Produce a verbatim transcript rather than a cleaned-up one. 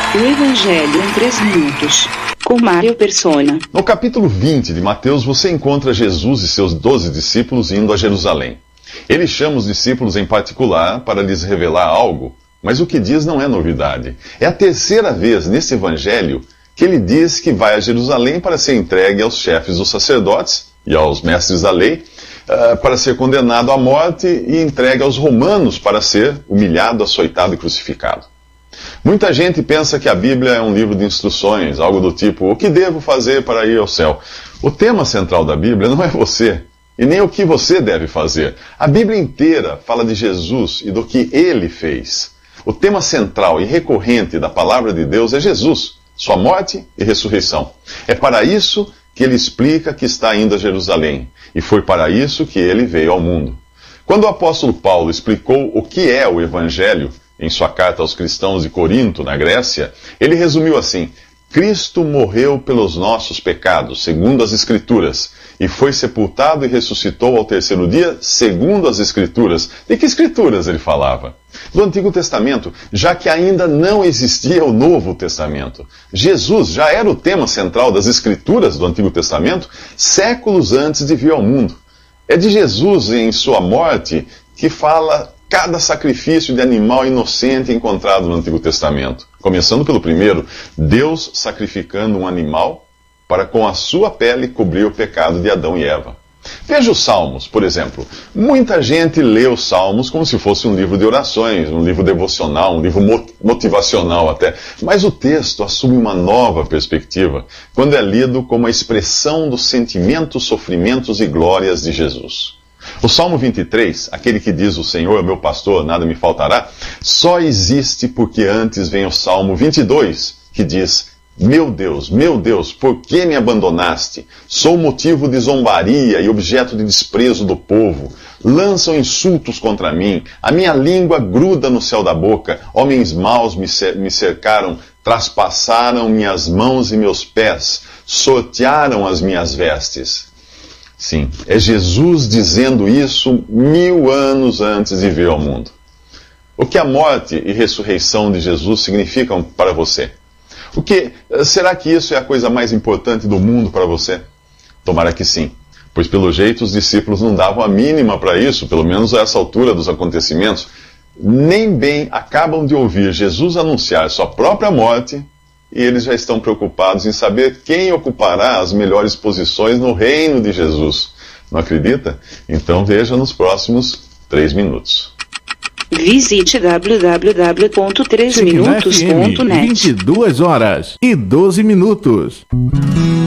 O Evangelho em três minutos, com Mário Persona. No capítulo vinte de Mateus, você encontra Jesus e seus doze discípulos indo a Jerusalém. Ele chama os discípulos em particular para lhes revelar algo, mas o que diz não é novidade. É a terceira vez nesse Evangelho que ele diz que vai a Jerusalém para ser entregue aos chefes dos sacerdotes e aos mestres da lei, uh, para ser condenado à morte e entregue aos romanos para ser humilhado, açoitado e crucificado. Muita gente pensa que a Bíblia é um livro de instruções, algo do tipo, o que devo fazer para ir ao céu? O tema central da Bíblia não é você, e nem o que você deve fazer. A Bíblia inteira fala de Jesus e do que Ele fez. O tema central e recorrente da palavra de Deus é Jesus, sua morte e ressurreição. É para isso que ele explica que está indo a Jerusalém, e foi para isso que ele veio ao mundo. Quando o apóstolo Paulo explicou o que é o Evangelho, em sua carta aos cristãos de Corinto, na Grécia, ele resumiu assim: Cristo morreu pelos nossos pecados, segundo as Escrituras, e foi sepultado e ressuscitou ao terceiro dia, segundo as Escrituras. De que Escrituras ele falava? Do Antigo Testamento, já que ainda não existia o Novo Testamento. Jesus já era o tema central das Escrituras do Antigo Testamento, séculos antes de vir ao mundo. É de Jesus em sua morte que fala cada sacrifício de animal inocente encontrado no Antigo Testamento. Começando pelo primeiro, Deus sacrificando um animal para com a sua pele cobrir o pecado de Adão e Eva. Veja os Salmos, por exemplo. Muita gente lê os Salmos como se fosse um livro de orações, um livro devocional, um livro motivacional até. Mas o texto assume uma nova perspectiva quando é lido como a expressão dos sentimentos, sofrimentos e glórias de Jesus. O Salmo vinte e três, aquele que diz o Senhor é meu pastor, nada me faltará, só existe porque antes vem o Salmo vinte e dois, que diz: meu Deus, meu Deus, por que me abandonaste? Sou motivo de zombaria e objeto de desprezo do povo. Lançam insultos contra mim, a minha língua gruda no céu da boca, homens maus me cercaram, traspassaram minhas mãos e meus pés, sortearam as minhas vestes. Sim, é Jesus dizendo isso mil anos antes de vir ao mundo. O que a morte e ressurreição de Jesus significam para você? O que, será que isso é a coisa mais importante do mundo para você? Tomara que sim, pois pelo jeito os discípulos não davam a mínima para isso, pelo menos a essa altura dos acontecimentos. Nem bem acabam de ouvir Jesus anunciar sua própria morte, e eles já estão preocupados em saber quem ocupará as melhores posições no reino de Jesus. Não acredita? Então veja nos próximos três minutos. Visite w w w ponto três minutos ponto net. vinte e duas horas e doze minutos.